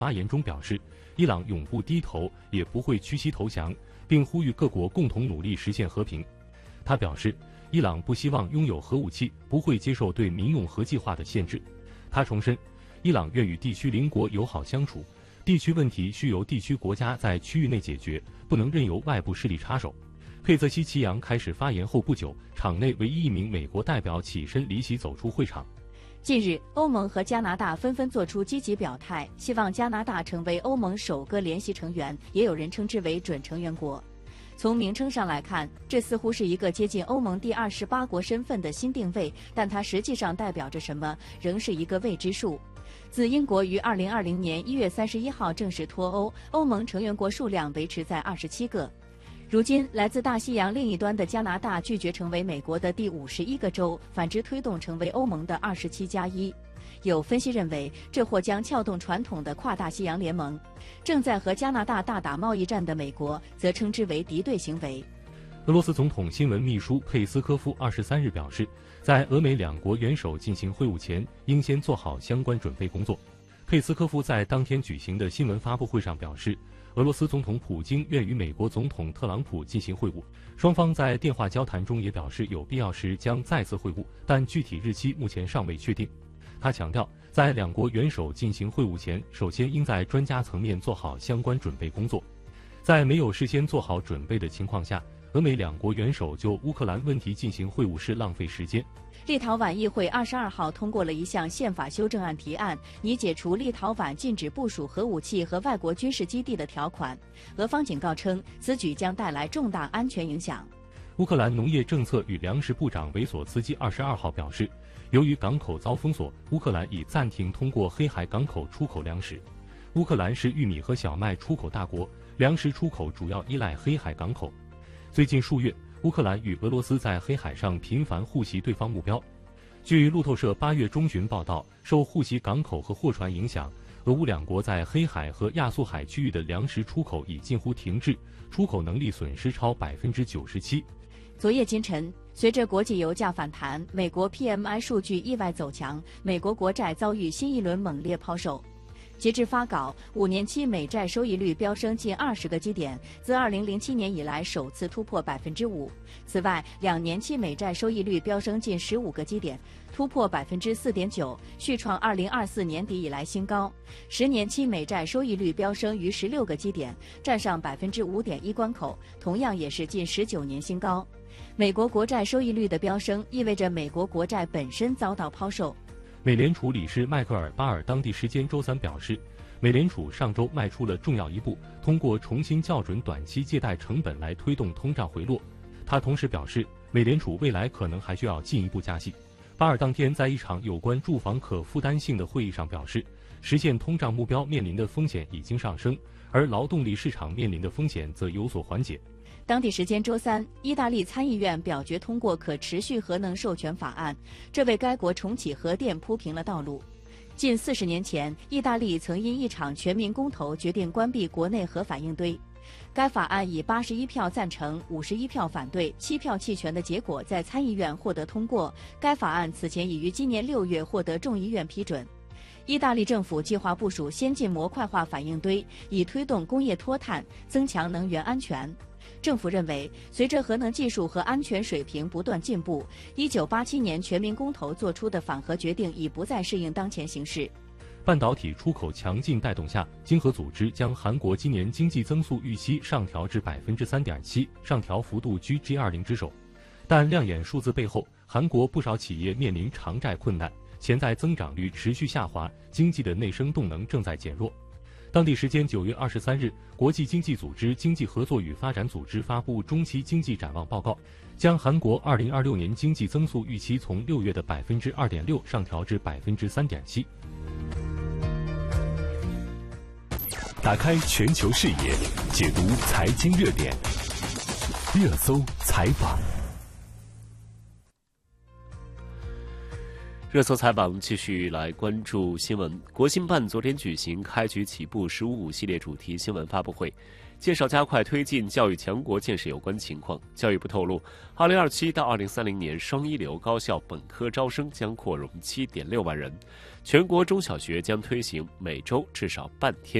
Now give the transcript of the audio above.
发言中表示，伊朗永不低头，也不会屈膝投降，并呼吁各国共同努力实现和平。他表示，伊朗不希望拥有核武器，不会接受对民用核计划的限制。他重申，伊朗愿与地区邻国友好相处，地区问题需由地区国家在区域内解决，不能任由外部势力插手。佩泽西奇扬开始发言后不久，场内唯一一名美国代表起身离席走出会场。 近日，欧盟和加拿大纷纷做出积极表态，希望加拿大成为欧盟首个联席成员，也有人称之为准成员国。从名称上来看，这似乎是一个接近欧盟第28国身份的新定位，但它实际上代表着什么，仍是一个未知数。自英国于2020年1月31号正式脱欧，欧盟成员国数量维持在27个。如今，来自大西洋另一端的加拿大拒绝成为美国的第51个州，反之推动成为欧盟的27+1。有分析认为，这或将撬动传统的跨大西洋联盟。正在和加拿大大打贸易战的美国，则称之为敌对行为。 俄罗斯总统新闻秘书佩斯科夫23日表示，在俄美两国元首进行会晤前，应先做好相关准备工作。佩斯科夫在当天举行的新闻发布会上表示，俄罗斯总统普京愿与美国总统特朗普进行会晤，双方在电话交谈中也表示有必要时将再次会晤，但具体日期目前尚未确定。他强调，在两国元首进行会晤前，首先应在专家层面做好相关准备工作。在没有事先做好准备的情况下，俄美两国元首就乌克兰问题进行会晤是浪费时间。 立陶宛议会22号通过了一项宪法修正案提案，拟解除立陶宛禁止部署核武器和外国军事基地的条款。俄方警告称，此举将带来重大安全影响。 乌克兰农业政策与粮食部长维索茨基22号表示，由于港口遭封锁，乌克兰已暂停通过黑海港口出口粮食。乌克兰是玉米和小麦出口大国，粮食出口主要依赖黑海港口。最近数月，乌克兰与俄罗斯在黑海上频繁互袭对方目标。据路透社8月中旬报道，受互袭港口和货船影响，俄乌两国在黑海和亚速海区域的粮食出口已近乎停滞，出口能力损失超97%。 昨夜今晨，随着国际油价反弹，美国 PMI 数据意外走强，美国国债遭遇新一轮猛烈抛售。截至发稿，5年期美债收益率飙升近20个基点，自2007年以来首次突破5%。此外，2年期美债收益率飙升近15个基点，突破4.9%，续创2024年底以来新高。10年期美债收益率飙升逾16个基点，站上5.1%关口，同样也是近19年新高。美国国债收益率的飙升，意味着美国国债本身遭到抛售。 美联储理事迈克尔·巴尔当地时间周三表示，美联储上周迈出了重要一步，通过重新校准短期借贷成本来推动通胀回落。他同时表示，美联储未来可能还需要进一步加息。巴尔当天在一场有关住房可负担性的会议上表示，实现通胀目标面临的风险已经上升，而劳动力市场面临的风险则有所缓解。 当地时间周三，意大利参议院表决通过可持续核能授权法案，这为该国重启核电铺平了道路。近40年前，意大利曾因一场全民公投决定关闭国内核反应堆。该法案以81票赞成、51票反对、7票弃权的结果在参议院获得通过。该法案此前已于今年6月获得众议院批准。意大利政府计划部署先进模块化反应堆，以推动工业脱碳，增强能源安全。政府认为，随着核能技术和安全水平不断进步，1987年全民公投做出的反核决定已不再适应当前形势。 半导体出口强劲带动下，经合组织将韩国今年经济增速预期上调至3.7%，上调幅度居 G20 之首。但亮眼数字背后，韩国不少企业面临偿债困难，潜在增长率持续下滑，经济的内生动能正在减弱。当地时间9月23日，国际经济组织经济合作与发展组织发布中期经济展望报告，将韩国2026年经济增速预期从6月的2.6%上调至3.7%。 打开全球视野，解读财经热点，热搜采访。 热搜采访继续来关注新闻。国新办昨天举行开局起步“15+5”系列主题新闻发布会， 介绍加快推进教育强国建设有关情况。教育部透露，2027到2030年双一流高校本科招生将扩容7.6万人，全国中小学将推行每周至少半天